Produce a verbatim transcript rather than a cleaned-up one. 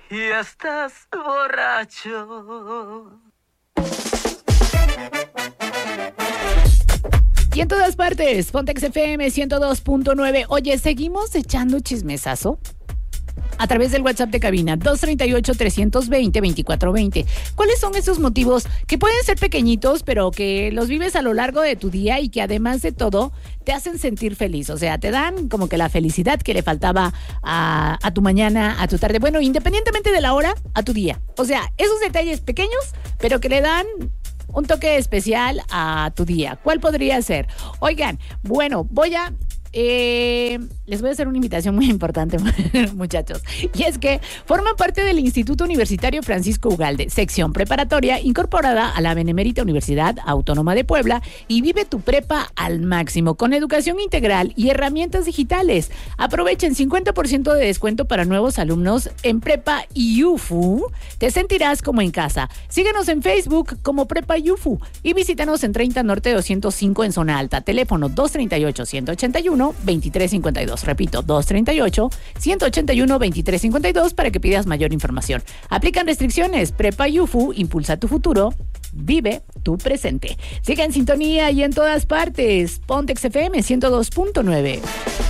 y estás borracho. Y en todas partes, Pontex F M ciento dos punto nueve. Oye, ¿seguimos echando chismesazo? A través del WhatsApp de cabina, dos tres ocho, tres dos cero, dos cuatro dos cero. ¿Cuáles son esos motivos que pueden ser pequeñitos, pero que los vives a lo largo de tu día y que además de todo te hacen sentir feliz? O sea, te dan como que la felicidad que le faltaba a, a tu mañana, a tu tarde. Bueno, independientemente de la hora, a tu día. O sea, esos detalles pequeños, pero que le dan un toque especial a tu día. ¿Cuál podría ser? Oigan, bueno, voy a... Eh, les voy a hacer una invitación muy importante, muchachos. Y es que forman parte del Instituto Universitario Francisco Ugalde, sección preparatoria incorporada a la Benemérita Universidad Autónoma de Puebla, y vive tu prepa al máximo con educación integral y herramientas digitales. Aprovechen cincuenta por ciento de descuento para nuevos alumnos en Prepa U F U. Te sentirás como en casa. Síguenos en Facebook como Prepa U F U y visítanos en treinta Norte doscientos cinco en Zona Alta. Teléfono dos tres ocho, uno ocho uno, dos tres cinco dos. Repito, dos tres ocho, uno ocho uno, dos tres cinco dos para que pidas mayor información. Aplican restricciones. Prepa U F U, impulsa tu futuro. Vive tu presente. Siga en sintonía y en todas partes. Pontex F M ciento dos punto nueve.